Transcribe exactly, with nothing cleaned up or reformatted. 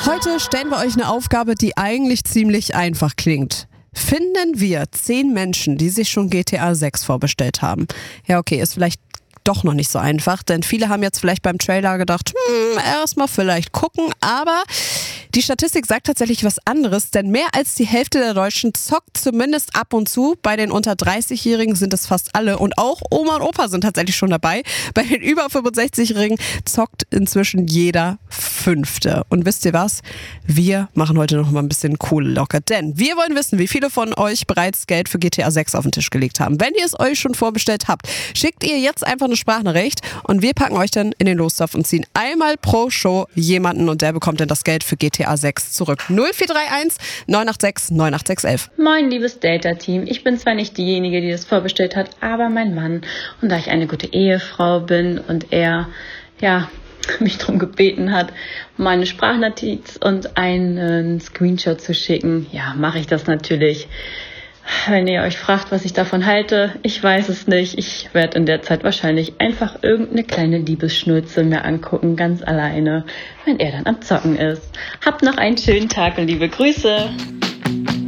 Heute stellen wir euch eine Aufgabe, die eigentlich ziemlich einfach klingt. Finden wir zehn Menschen, die sich schon G T A sechs vorbestellt haben. Ja, okay, ist vielleicht doch noch nicht so einfach, denn viele haben jetzt vielleicht beim Trailer gedacht, hm, erstmal vielleicht gucken, aber die Statistik sagt tatsächlich was anderes, denn mehr als die Hälfte der Deutschen zockt zumindest ab und zu. Bei den unter dreißig-Jährigen sind es fast alle und auch Oma und Opa sind tatsächlich schon dabei. Bei den über fünfundsechzig-Jährigen zockt inzwischen jeder Fünfte. Und wisst ihr was? Wir machen heute noch mal ein bisschen Kohle locker, denn wir wollen wissen, wie viele von euch bereits Geld für G T A sechs auf den Tisch gelegt haben. Wenn ihr es euch schon vorbestellt habt, schickt ihr jetzt einfach eine Sprachnachricht und wir packen euch dann in den Lostopf und ziehen einmal pro Show jemanden und der bekommt dann das Geld für G T A sechs zurück. null vier drei eins neun acht sechs neun acht sechs eins. Moin, liebes Data-Team. Ich bin zwar nicht diejenige, die das vorbestellt hat, aber mein Mann. Und da ich eine gute Ehefrau bin und er, ja, mich darum gebeten hat, meine Sprachnotiz und einen Screenshot zu schicken, ja, mache ich das natürlich. Wenn ihr euch fragt, was ich davon halte, ich weiß es nicht. Ich werde in der Zeit wahrscheinlich einfach irgendeine kleine Liebesschnulze mir angucken, ganz alleine, wenn er dann am Zocken ist. Habt noch einen schönen Tag und liebe Grüße.